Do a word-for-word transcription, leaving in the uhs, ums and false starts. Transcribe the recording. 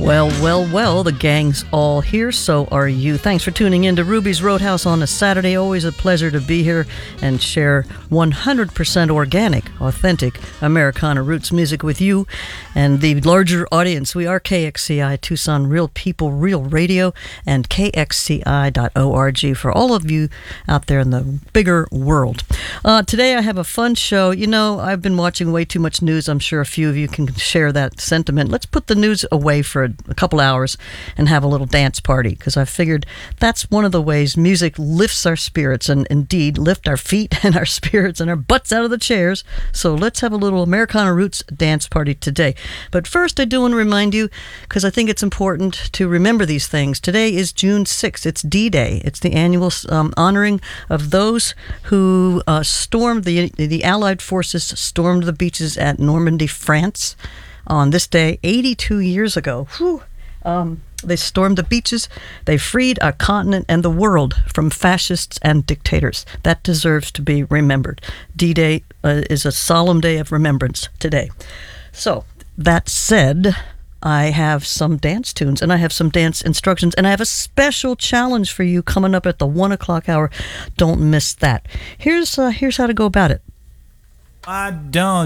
Well, well, well, the gang's all here, so are you. Thanks for tuning in to Ruby's Roadhouse on a Saturday. Always a pleasure to be here and share one hundred percent organic, authentic Americana roots music with you and the larger audience. We are K X C I Tucson, Real People, Real Radio, and K X C I dot org for all of you out there in the bigger world. Uh, today I have a fun show. You know, I've been watching way too much news. I'm sure a few of you can share that sentiment. Let's put the news away for a, a couple hours and have a little dance party, because I figured that's one of the ways music lifts our spirits, and indeed lift our feet and our spirits and our butts out of the chairs. So let's have a little Americana Roots dance party today. But first, I do want to remind you, because I think it's important to remember these things. Today is June sixth. It's D-Day. It's the annual um, honoring of those who uh, stormed, the, the Allied forces stormed the beaches at Normandy, France on this day eighty-two years ago. Whew. Um, they stormed the beaches. They freed our continent and the world from fascists and dictators. That deserves to be remembered. D-Day uh, is a solemn day of remembrance today. So, that said, I have some dance tunes and I have some dance instructions, and I have a special challenge for you coming up at the one o'clock hour. Don't miss that. Here's uh, here's how to go about it. I don't